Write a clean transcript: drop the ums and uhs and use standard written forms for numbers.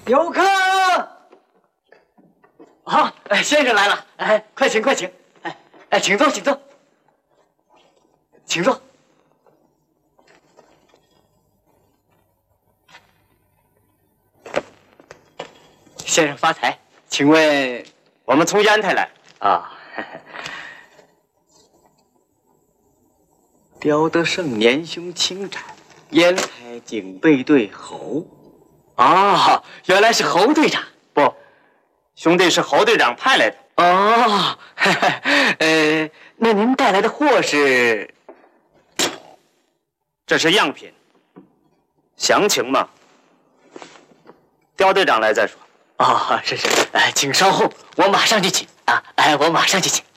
有客。好，先生来了，哎，快请快请，哎，请坐请坐，请坐。先生发财，请问我们从烟台来啊？刁德胜年兄轻产，烟台警备队侯。哦，原来是侯队长。 不，兄弟是侯队长派来的。 哦，那您带来的货是？ 这是样品，详情嘛，刁队长来再说。 哦，是，请稍后，我马上就请啊！我马上就请。